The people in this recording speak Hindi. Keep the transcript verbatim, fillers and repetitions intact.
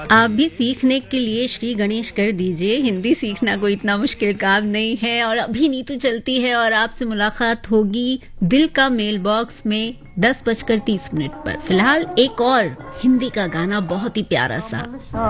आप भी सीखने के लिए श्री गणेश कर दीजिए। हिंदी सीखना कोई इतना मुश्किल काम नहीं है। और अभी नीतू चलती है और आपसे मुलाकात होगी दिल का मेल बॉक्स में दस बजकर तीस मिनट पर। फिलहाल एक और हिंदी का गाना बहुत ही प्यारा सा।